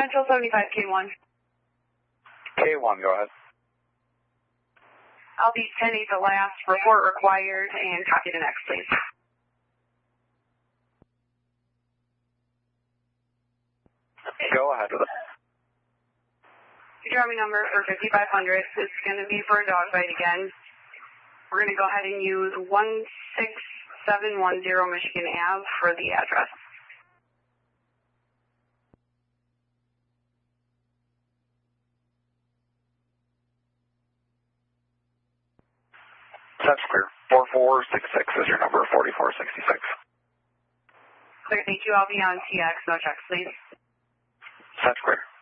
Central 75 K1. K1, go ahead. I'll be 10-8 the last, report required, and copy the next, please. Go ahead with it. Your Army number for 5500 is going to be for a dog bite again. We're going to go ahead and use 16710 Michigan Ave for the address. That's clear. 4466 is your number, 4466. Clear, thank you. I'll be on TX. No checks, please. That's clear.